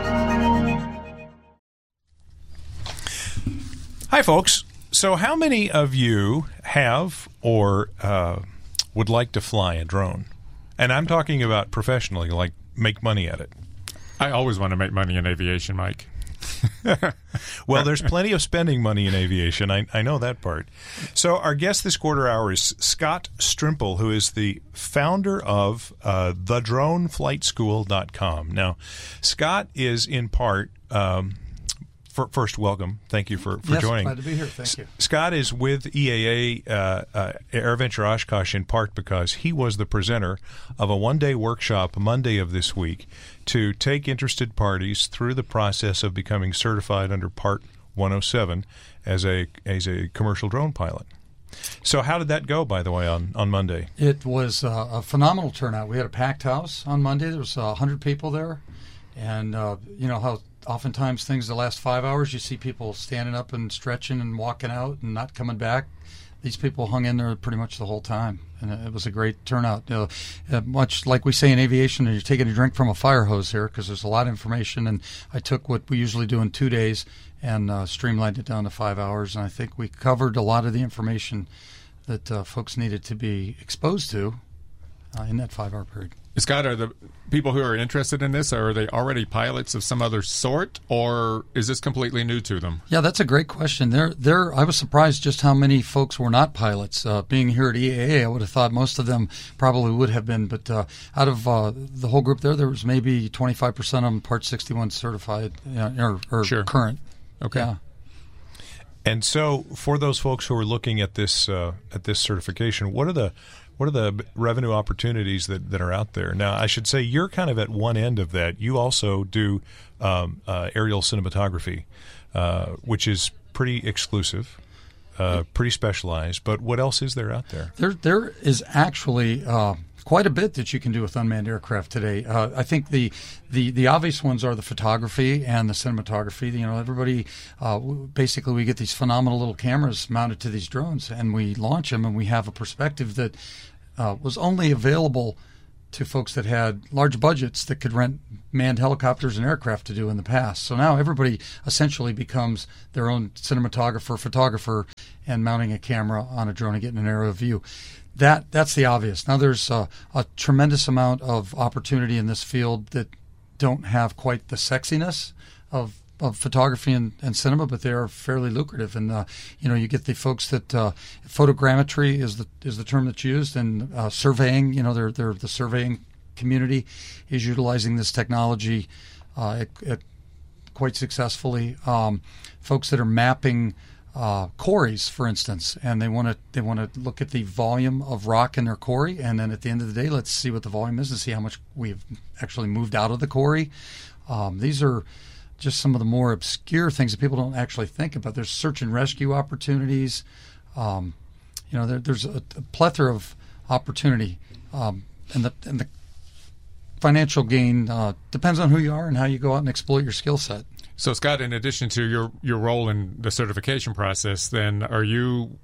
Hi, folks. So how many of you have or uh, would like to fly a drone? And I'm talking about professionally, like make money at it. I always want to make money in aviation, Mike. Well, there's plenty of spending money in aviation. I, I know that part. So our guest this quarter hour is Scott Strimple, who is the founder of uh, the drone flight school dot com. Now, Scott is in part... Um, For, first, welcome. Thank you for, for yes, joining. Glad to be here. Thank you. Scott is with E A A uh, uh, AirVenture Oshkosh in part because he was the presenter of a one-day workshop Monday of this week to take interested parties through the process of becoming certified under Part one oh seven as a as a commercial drone pilot. So how did that go, by the way, on, on Monday? It was uh, a phenomenal turnout. We had a packed house on Monday. There was uh, one hundred people there. And uh, you know how oftentimes things the last five hours you see people standing up and stretching and walking out and not coming back. These people hung in there pretty much the whole time, and it was a great turnout. You know, uh, much like we say in aviation, you're taking a drink from a fire hose here because there's a lot of information, and I took what we usually do in two days and uh, streamlined it down to five hours, and I think we covered a lot of the information that uh, folks needed to be exposed to uh, in that five-hour period. Scott, are the people who are interested in this, are they already pilots of some other sort, or is this completely new to them? Yeah, that's a great question. There, there. I was surprised just how many folks were not pilots. Uh, being here at E A A, I would have thought most of them probably would have been, but uh, out of uh, the whole group there, there was maybe twenty-five percent of them Part sixty-one certified uh, or, or sure. current. Okay. Yeah. And so, for those folks who are looking at this uh, at this certification, what are the What are the revenue opportunities that, that are out there? Now, I should say you're kind of at one end of that. You also do um, uh, aerial cinematography, uh, which is pretty exclusive. uh, pretty specialized. But what else is there out there? There, there is actually uh, quite a bit that you can do with unmanned aircraft today. Uh, I think the, the the obvious ones are the photography and the cinematography. You know, everybody uh, basically we get these phenomenal little cameras mounted to these drones, and we launch them, and we have a perspective that uh, was only available to folks that had large budgets that could rent manned helicopters and aircraft to do in the past. So now everybody essentially becomes their own cinematographer, photographer, and mounting a camera on a drone and getting an aerial view. That that's the obvious. Now there's uh, a tremendous amount of opportunity in this field that don't have quite the sexiness of of photography and, and cinema, but they are fairly lucrative. And uh, you know, you get the folks that uh, photogrammetry is the is the term that's used, and uh, surveying. You know, they're, they're the surveying community is utilizing this technology uh, it, it quite successfully. Um, folks that are mapping uh, quarries, for instance, and they want to they want to look at the volume of rock in their quarry, and then at the end of the day, let's see what the volume is and see how much we've actually moved out of the quarry. Um, these are just some of the more obscure things that people don't actually think about. There's search and rescue opportunities. Um, you know, there, there's a, a plethora of opportunity, um, and the and the financial gain uh, depends on who you are and how you go out and exploit your skill set. So, Scott, in addition to your your role in the certification process, then are you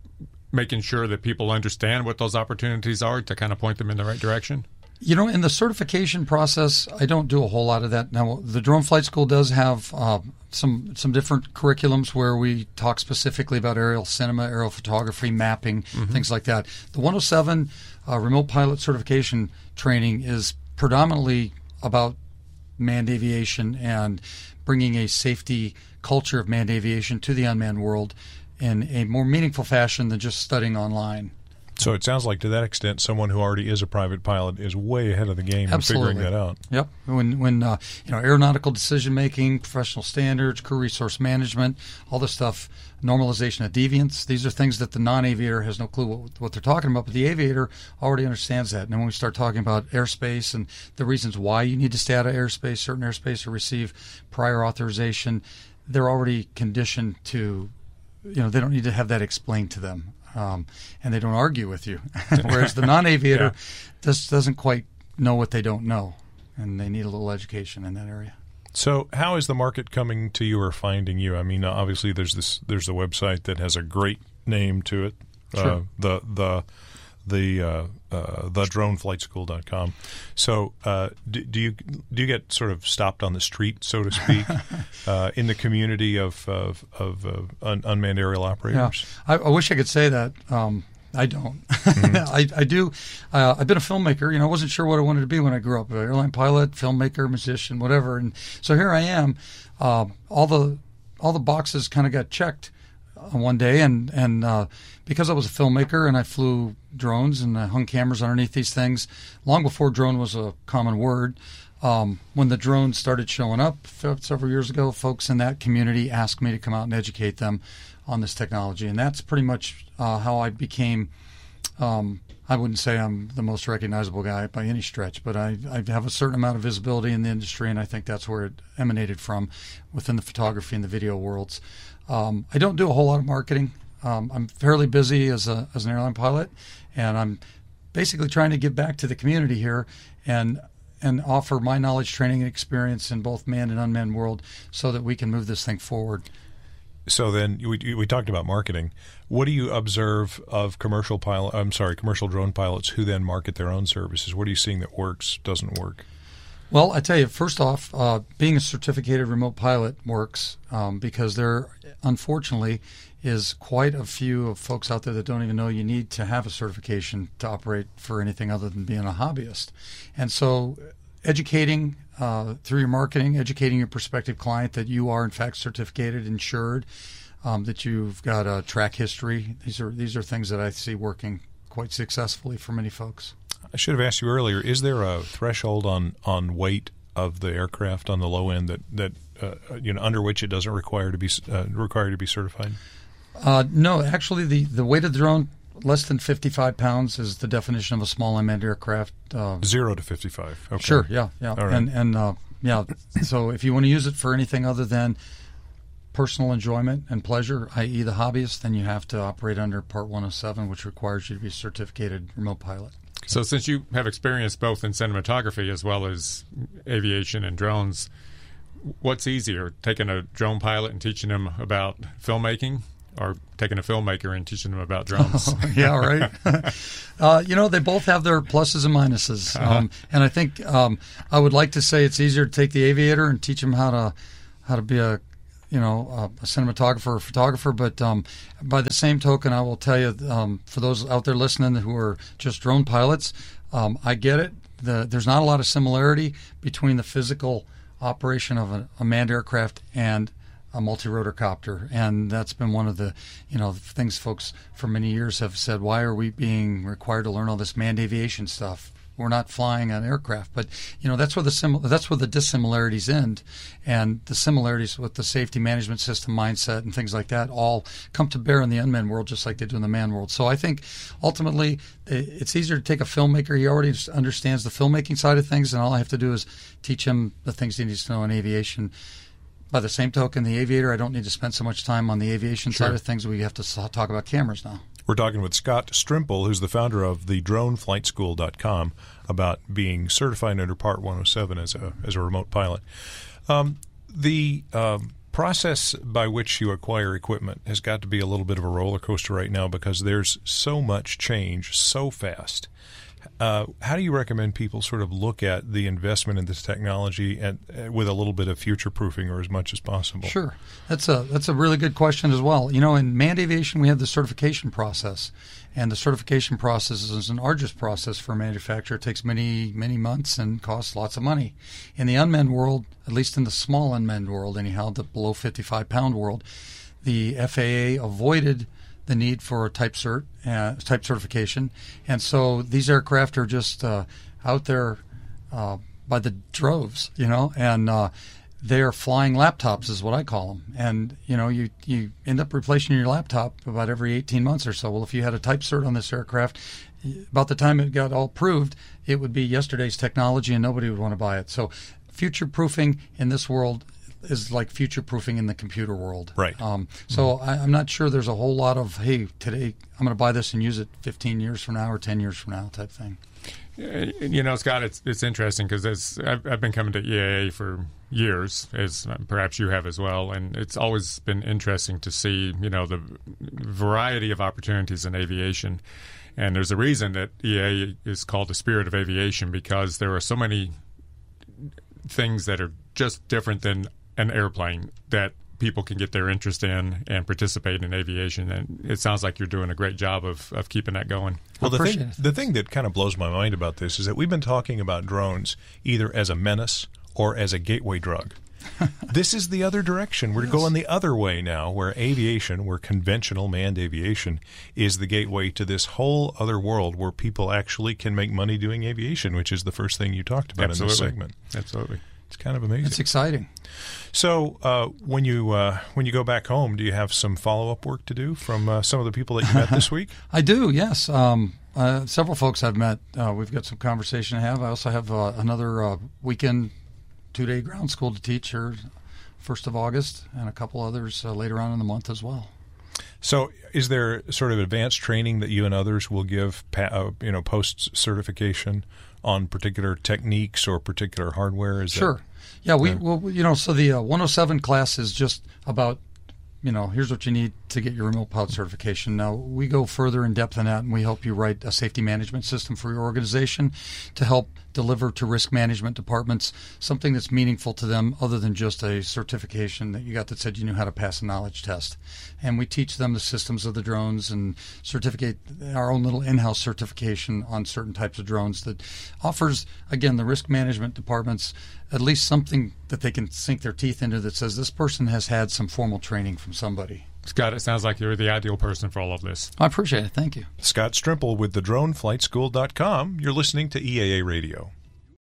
making sure that people understand what those opportunities are to kind of point them in the right direction? You know, in the certification process, I don't do a whole lot of that. Now, the Drone Flight School does have uh, some some different curriculums where we talk specifically about aerial cinema, aerial photography, mapping, mm-hmm. things like that. The one oh seven uh, remote pilot certification training is predominantly about manned aviation and bringing a safety culture of manned aviation to the unmanned world in a more meaningful fashion than just studying online. So it sounds like, to that extent, someone who already is a private pilot is way ahead of the game Absolutely. in figuring that out. Yep. When when uh, you know, aeronautical decision making, professional standards, crew resource management, all this stuff, normalization of deviance. These are things that the non-aviator has no clue what, what they're talking about, but the aviator already understands that. And then when we start talking about airspace and the reasons why you need to stay out of airspace, certain airspace, or receive prior authorization, they're already conditioned to, you know, they don't need to have that explained to them. Um, and they don't argue with you, whereas the non-aviator yeah. just doesn't quite know what they don't know, and they need a little education in that area. So, how is the market coming to you or finding you? I mean, obviously, there's this there's a website that has a great name to it, sure. uh, the the the uh, uh, the drone flight school dot com. So, uh, do, do you do you get sort of stopped on the street, so to speak, uh, in the community of of, of uh, un- unmanned aerial operators? Yeah. I, I wish I could say that. Um, I don't. Mm-hmm. I, I do. Uh, I've been a filmmaker. You know, I wasn't sure what I wanted to be when I grew up. An airline pilot, filmmaker, musician, whatever. And so here I am. Uh, all the all the boxes kind of got checked one day, and and uh, because I was a filmmaker and I flew drones and I hung cameras underneath these things long before drone was a common word. Um, when the drones started showing up several years ago, folks in that community asked me to come out and educate them on this technology, and that's pretty much uh, how I became. Um, I wouldn't say I'm the most recognizable guy by any stretch, but I, I have a certain amount of visibility in the industry, and I think that's where it emanated from within the photography and the video worlds. Um, I don't do a whole lot of marketing. Um, I'm fairly busy as a as an airline pilot, and I'm basically trying to give back to the community here and and offer my knowledge, training, and experience in both manned and unmanned world so that we can move this thing forward. So then we we talked about marketing. What do you observe of commercial pilot? I'm sorry, commercial drone pilots who then market their own services? What are you seeing that works, doesn't work? Well, I tell you, first off, uh, being a certificated remote pilot works um, because there, unfortunately, is quite a few of folks out there that don't even know you need to have a certification to operate for anything other than being a hobbyist. And so educating uh, through your marketing, educating your prospective client that you are, in fact, certificated, insured, um, that you've got a track history. These are these are things that I see working quite successfully for many folks. I should have asked you earlier, is there a threshold on, on weight of the aircraft on the low end that, that uh, you know, under which it doesn't require to be uh, require to be certified? Uh, no, actually, the, the weight of the drone, less than fifty-five pounds, is the definition of a small unmanned aircraft. Uh, Zero to fifty-five. Okay. Sure, yeah, yeah. All right. And, and uh, yeah, so if you want to use it for anything other than personal enjoyment and pleasure, that is the hobbyist, then you have to operate under Part one oh seven, which requires you to be a certificated remote pilot. So since you have experience both in cinematography as well as aviation and drones, what's easier, taking a drone pilot and teaching them about filmmaking, or taking a filmmaker and teaching them about drones? Oh, yeah, right. uh, you know, they both have their pluses and minuses. Uh-huh. Um, and I think um, I would like to say it's easier to take the aviator and teach him how to how to be a you know a, a cinematographer or photographer. But um, by the same token, I will tell you, um, for those out there listening who are just drone pilots, um, I get it. The, there's not a lot of similarity between the physical operation of a, a manned aircraft and a multi-rotor copter, and that's been one of the you know things folks for many years have said, why are we being required to learn all this manned aviation stuff? We're not flying an aircraft. But you know that's where the sim- that's where the dissimilarities end, and the similarities with the safety management system mindset and things like that all come to bear in the unmanned world just like they do in the manned world. So I think ultimately it's easier to take a filmmaker. He already understands the filmmaking side of things, and all I have to do is teach him the things he needs to know in aviation. By the same token, the aviator, I don't need to spend so much time on the aviation Sure. side of things. We have to talk about cameras now. We're talking with Scott Strimple, who's the founder of the drone flight school dot com, about being certified under Part one oh seven as a as a remote pilot. Um, the um, process by which you acquire equipment has got to be a little bit of a roller coaster right now because there's so much change so fast. Uh, how do you recommend people sort of look at the investment in this technology and uh, with a little bit of future proofing or as much as possible? Sure. That's a that's a really good question as well. You know, in manned aviation, we have the certification process, and the certification process is an arduous process for a manufacturer. It takes many, many months and costs lots of money. In the unmanned world, at least in the small unmanned world anyhow, the below fifty-five pound world, the F A A avoided the need for a type cert, uh, type certification, and so these aircraft are just uh, out there uh, by the droves, you know, and uh, they are flying laptops, is what I call them. And you know, you you end up replacing your laptop about every eighteen months or so. Well, if you had a type cert on this aircraft, about the time it got all proved, it would be yesterday's technology, and nobody would want to buy it. So, future proofing in this world is like future-proofing in the computer world. Right. Um, so mm-hmm. I, I'm not sure there's a whole lot of, hey, today I'm going to buy this and use it fifteen years from now or ten years from now type thing. You know, Scott, it's it's interesting because I've, I've been coming to E A A for years, as perhaps you have as well, and it's always been interesting to see, you know, the variety of opportunities in aviation. And there's a reason that E A A is called the Spirit of Aviation, because there are so many things that are just different than an airplane that people can get their interest in and participate in aviation. And it sounds like you're doing a great job of, of keeping that going. Well, the thing, the thing that kind of blows my mind about this is that we've been talking about drones either as a menace or as a gateway drug. This is the other direction. We're yes. going the other way now, where aviation, where conventional manned aviation is the gateway to this whole other world where people actually can make money doing aviation, which is the first thing you talked about Absolutely. in this segment. Absolutely. It's kind of amazing. It's exciting. So uh, when you uh, when you go back home, do you have some follow-up work to do from uh, some of the people that you met this week? I do, yes. Um, uh, several folks I've met. Uh, we've got some conversation to have. I also have uh, another uh, weekend, two-day ground school to teach here first of August, and a couple others uh, later on in the month as well. So is there sort of advanced training that you and others will give, uh, you know, post-certification on particular techniques or particular hardware? Is sure. That, yeah, we, uh, well, you know, so the uh, one oh seven class is just about, you know, here's what you need to get your remote pilot certification. Now, we go further in depth than that, and we help you write a safety management system for your organization to help deliver to risk management departments something that's meaningful to them other than just a certification that you got that said you knew how to pass a knowledge test. And we teach them the systems of the drones and certificate our own little in-house certification on certain types of drones that offers, again, the risk management departments at least something that they can sink their teeth into that says this person has had some formal training from somebody. Scott, it sounds like you're the ideal person for all of this. I appreciate it. Thank you. Scott Strimple with the drone flight school dot com. You're listening to E A A Radio.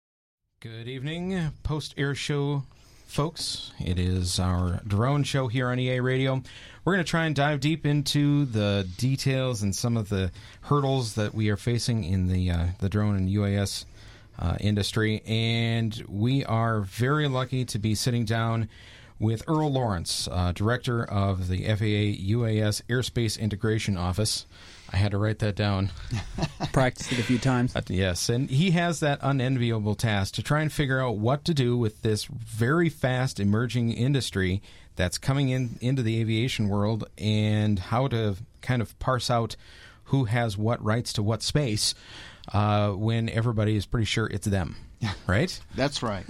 Good evening, post-air show folks. It is our drone show here on E A Radio. We're going to try and dive deep into the details and some of the hurdles that we are facing in the uh, the drone and U A S uh, industry. And we are very lucky to be sitting down with Earl Lawrence, uh, Director of the F A A U A S Airspace Integration Office. I had to write that down. Practiced it a few times. Uh, yes, and he has that unenviable task to try and figure out what to do with this very fast emerging industry that's coming in into the aviation world, and how to kind of parse out who has what rights to what space uh, when everybody is pretty sure it's them. Right? That's right.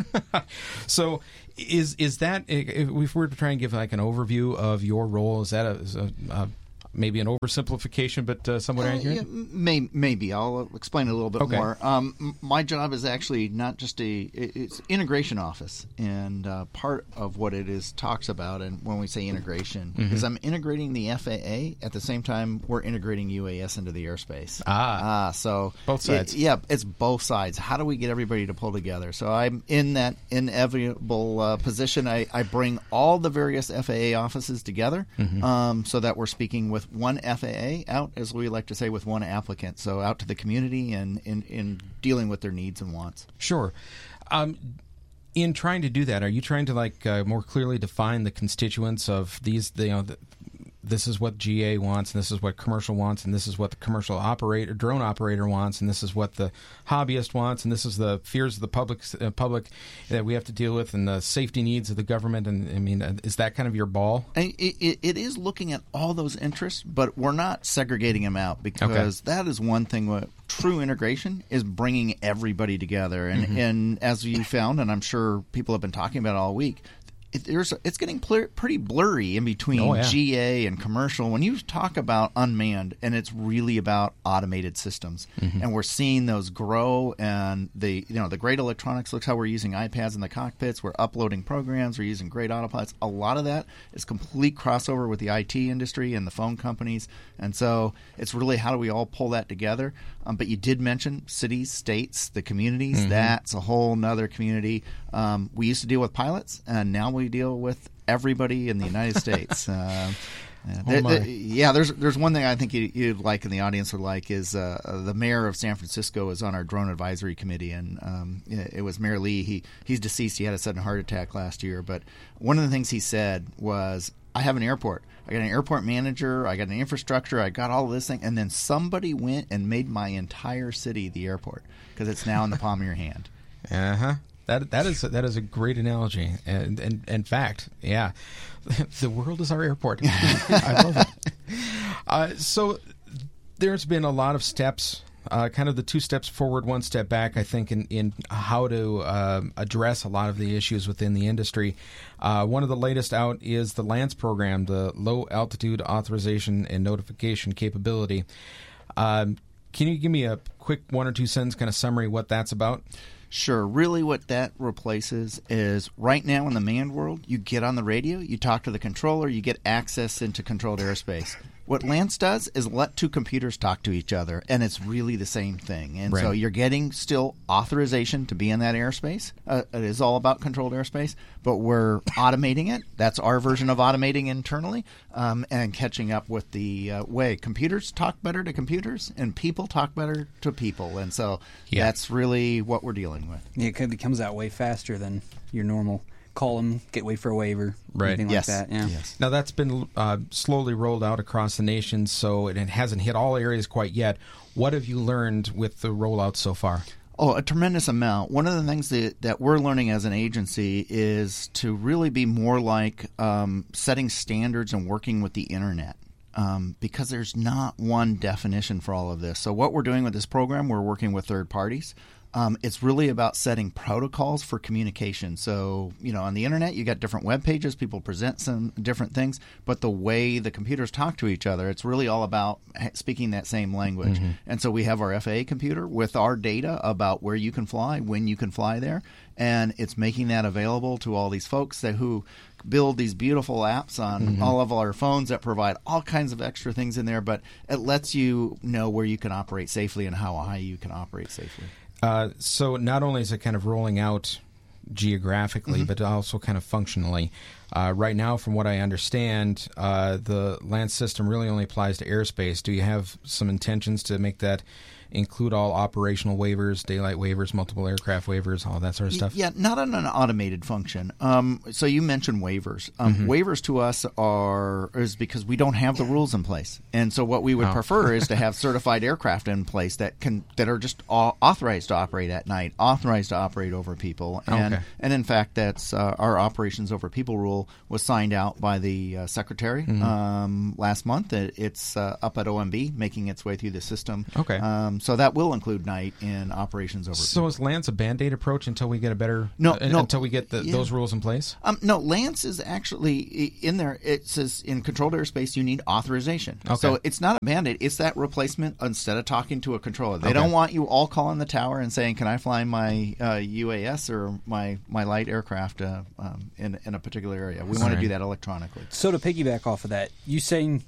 So is is that, if we were to try and give like an overview of your role, is that a, is a, a maybe an oversimplification, but uh, somewhat uh, accurate? Yeah, may, maybe. I'll explain a little bit okay. more. Um, m- my job is actually not just a it's integration office, and uh, part of what it is talks about, and when we say integration, mm-hmm. is I'm integrating the F A A at the same time we're integrating U A S into the airspace. Ah, ah so both sides. It, yeah, it's both sides. How do we get everybody to pull together? So I'm in that inevitable uh, position. I, I bring all the various F A A offices together, mm-hmm. um, so that we're speaking with one F A A out, as we like to say, with one applicant. So out to the community and in, in dealing with their needs and wants. Sure. Um, in trying to do that, are you trying to like uh, more clearly define the constituents of these? You know, the, this is what G A wants, and this is what commercial wants, and this is what the commercial operator, drone operator wants, and this is what the hobbyist wants, and this is the fears of the public, uh, public that we have to deal with, and the safety needs of the government. And I mean, uh, is that kind of your ball? It, it, it is looking at all those interests, but we're not segregating them out, because okay. that is one thing. What true integration is bringing everybody together, and mm-hmm. and as you found, and I'm sure people have been talking about it all week. It, there's, it's getting pl- pretty blurry in between oh, yeah. G A and commercial. When you talk about unmanned, and it's really about automated systems, mm-hmm. and we're seeing those grow. And the you know the great electronics. Looks how we're using iPads in the cockpits. We're uploading programs. We're using great autopilots. A lot of that is complete crossover with the I T industry and the phone companies. And so it's really how do we all pull that together. Um, but you did mention cities, states, the communities. Mm-hmm. That's a whole nother community. Um, we used to deal with pilots, and now we deal with everybody in the United States. Uh, oh th- th- yeah, there's there's one thing I think you, you'd like and the audience would like is uh, the mayor of San Francisco is on our drone advisory committee, and um, it was Mayor Lee. He he's deceased. He had a sudden heart attack last year, but one of the things he said was, "I have an airport. I got an airport manager. I got an infrastructure. I got all of this thing, and then somebody went and made my entire city the airport because it's now in the palm of your hand." Uh huh. That that is that is a great analogy, and and in fact, yeah, the world is our airport. I love it. Uh, so there's been a lot of steps, uh, kind of the two steps forward, one step back. I think in in how to uh, address a lot of the issues within the industry. Uh, one of the latest out is the LANCE program, the Low Altitude Authorization and Notification Capability. Um, can you give me a quick one or two sentence kind of summary what that's about? Sure. Really what that replaces is right now in the manned world, you get on the radio, you talk to the controller, you get access into controlled airspace. What LANCE does is let two computers talk to each other, and it's really the same thing. And right. so you're getting still authorization to be in that airspace. Uh, it is all about controlled airspace, but we're automating it. That's our version of automating internally um, and catching up with the uh, way computers talk better to computers and people talk better to people. And so yeah. that's really what we're dealing with. Yeah, it comes out way faster than your normal call them, get wait for a waiver, right? Anything yes. like that. Yeah. Yes. Now that's been uh, slowly rolled out across the nation, so it hasn't hit all areas quite yet. What have you learned with the rollout so far? Oh, a tremendous amount. One of the things that, that we're learning as an agency is to really be more like um, setting standards and working with the internet. Um, because there's not one definition for all of this. So what we're doing with this program, we're working with third parties. Um, it's really about setting protocols for communication. So, you know, on the internet, you got different web pages. People present some different things. But the way the computers talk to each other, it's really all about speaking that same language. Mm-hmm. And so we have our F A A computer with our data about where you can fly, when you can fly there. And it's making that available to all these folks that who build these beautiful apps on mm-hmm. all of our phones that provide all kinds of extra things in there. But it lets you know where you can operate safely and how high you can operate safely. Uh, so not only is it kind of rolling out geographically, mm-hmm. but also kind of functionally. Uh, right now, from what I understand, uh, the LANC system really only applies to airspace. Do you have some intentions to make that include all operational waivers, daylight waivers, multiple aircraft waivers, all that sort of stuff? Yeah, not on an automated function. Um, so you mentioned waivers. Um, Mhm. Waivers to us are is because we don't have the rules in place, and so what we would Oh. prefer is to have certified aircraft in place that can that are just au- authorized to operate at night, authorized to operate over people, and Okay. and in fact, that's uh, our operations over people rule was signed out by the uh, secretary Mhm. um, last month. It, it's uh, up at O M B, making its way through the system. Okay. Um, so that will include night in operations over. So is LANC a band-aid approach until we get a better No, uh, no. until we get the, Yeah. those rules in place? Um, no, LANC is actually i- in there. It says in controlled airspace you need authorization. Okay. So it's not a band-aid. It's that replacement instead of talking to a controller. They Okay. don't want you all calling the tower and saying, "Can I fly my uh, U A S or my, my light aircraft uh, um, in in a particular area?" We want to Right. do that electronically. So to piggyback off of that, you saying